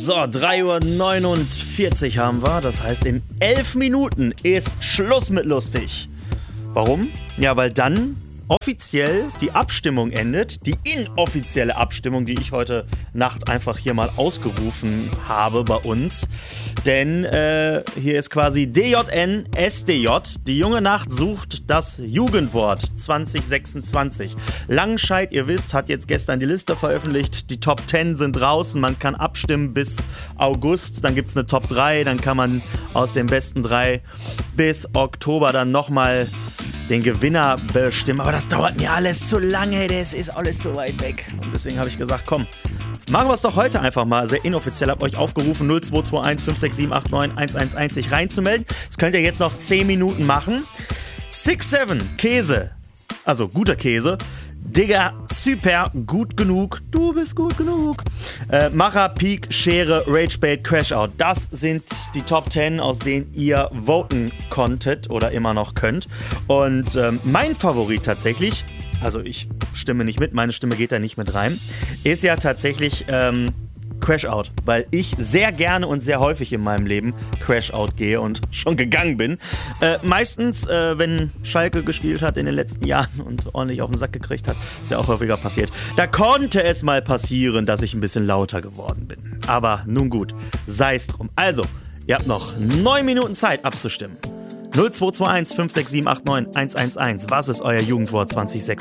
So, 3:49 Uhr haben wir. Das heißt, in 11 Minuten ist Schluss mit lustig. Warum? Ja, weil dann offiziell die Abstimmung endet. Die inoffizielle Abstimmung, die ich heute Nacht einfach hier mal ausgerufen habe bei uns. Denn hier ist quasi DJN SDJ. Die junge Nacht sucht das Jugendwort 2026. Langscheid, ihr wisst, hat jetzt gestern die Liste veröffentlicht. Die Top 10 sind draußen. Man kann abstimmen bis August. Dann gibt es eine Top 3. Dann kann man aus den besten 3 bis Oktober dann nochmal den Gewinner bestimmen. Aber das dauert mir alles zu lange. Das ist alles so weit weg. Und deswegen habe ich gesagt, komm, machen wir es doch heute einfach mal. Sehr inoffiziell habe euch aufgerufen, 0221 56789 111 sich reinzumelden. Das könnt ihr jetzt noch 10 Minuten machen. 6-7 Käse. Also guter Käse. Digga, super, gut genug, du bist gut genug. Macher, Peak, Schere, Ragebait, Crashout. Das sind die Top 10, aus denen ihr voten konntet oder immer noch könnt. Und mein Favorit tatsächlich, also ich stimme nicht mit, meine Stimme geht da nicht mit rein, ist ja tatsächlich Crashout, weil ich sehr gerne und sehr häufig in meinem Leben Crashout gehe und schon gegangen bin. Meistens, wenn Schalke gespielt hat in den letzten Jahren und ordentlich auf den Sack gekriegt hat, ist ja auch häufiger passiert. Da konnte es mal passieren, dass ich ein bisschen lauter geworden bin. Aber nun gut, sei es drum. Also, ihr habt noch 9 Minuten Zeit abzustimmen. 0221 56789 111. Was ist euer Jugendwort 2026?